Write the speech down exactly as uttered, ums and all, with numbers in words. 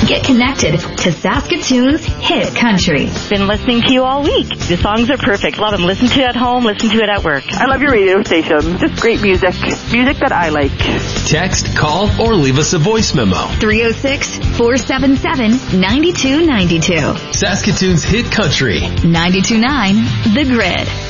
get connected to Saskatoon's hit country. Been listening to you all week. The songs are perfect. Love them. Listen to it at home. Listen to it at work. I love your radio station. Just great music. Music that I like. Text, call, or leave us a voice memo. three oh six, four seven seven, nine two nine two. Saskatoon's hit country. ninety-two point nine The Grid.